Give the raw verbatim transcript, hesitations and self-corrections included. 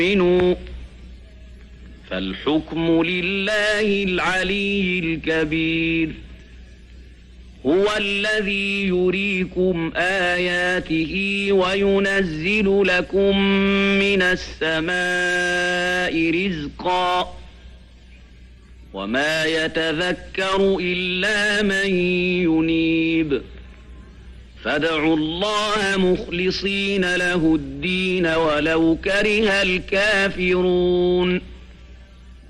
يؤمنوا فالحكم لله العلي الكبير هو الذي يريكم آياته وينزل لكم من السماء رزقا وما يتذكر إلا من ينيب فادعوا الله مخلصين له الدين ولو كره الكافرون